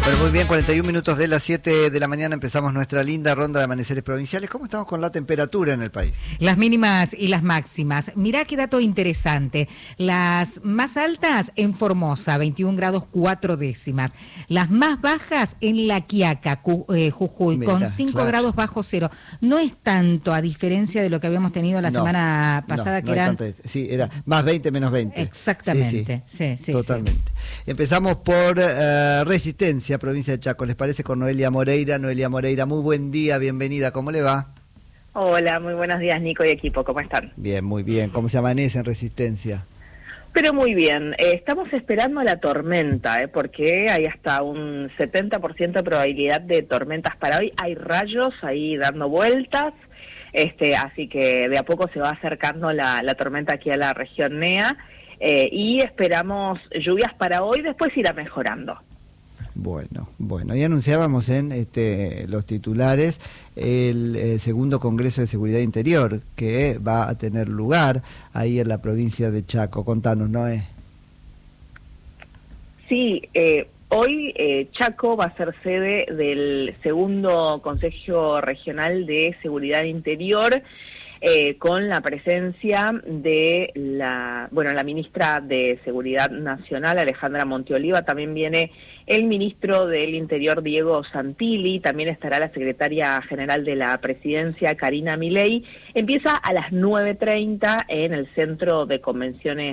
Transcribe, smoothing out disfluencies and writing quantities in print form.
Bueno, muy bien, 41 minutos de las 7 de la mañana empezamos nuestra linda ronda de amaneceres provinciales. ¿Cómo estamos con la temperatura en el país? Las mínimas y las máximas. Mirá qué dato interesante. Las más altas en Formosa, 21 grados 4 décimas. Las más bajas en La Quiaca, Jujuy, Mirá, con 5 claro. grados bajo cero. No es tanto, a diferencia de lo que habíamos tenido la semana pasada, que eran... Sí, era más 20 menos 20. Exactamente, sí, totalmente. Empezamos por Resistencia, provincia de Chaco. ¿Les parece? Con Noelia Moreira. Noelia Moreira, muy buen día, bienvenida. ¿Cómo le va? Hola, muy buenos días, Nico y equipo, ¿cómo están? Bien, muy bien. ¿Cómo se amanece en Resistencia? Pero muy bien, estamos esperando la tormenta, porque hay hasta un 70% de probabilidad de tormentas para hoy. Hay rayos ahí dando vueltas, así que de a poco se va acercando la tormenta aquí a la región NEA, y esperamos lluvias para hoy, después irá mejorando. Bueno, y anunciábamos en los titulares el segundo Congreso de Seguridad Interior que va a tener lugar ahí en la provincia de Chaco. Contanos, Noé. Sí, hoy Chaco va a ser sede del segundo Consejo Regional de Seguridad Interior, con la presencia de la ministra de Seguridad Nacional, Alejandra Monteoliva. También viene el ministro del Interior, Diego Santilli. También estará la secretaria general de la Presidencia, Karina Milei. Empieza a las 9:30 en el Centro de Convenciones